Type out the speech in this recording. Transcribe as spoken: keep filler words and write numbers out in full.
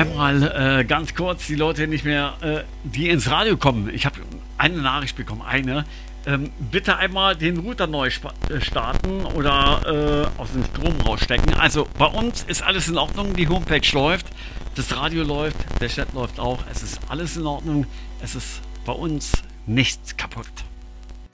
einmal äh, ganz kurz die Leute nicht mehr, äh, die ins Radio kommen. Ich habe eine Nachricht bekommen, eine. Ähm, bitte einmal den Router neu spa- äh, starten oder äh, aus dem Strom rausstecken. Also bei uns ist alles in Ordnung, die Homepage läuft, das Radio läuft, der Chat läuft auch. Es ist alles in Ordnung, es ist bei uns nichts kaputt.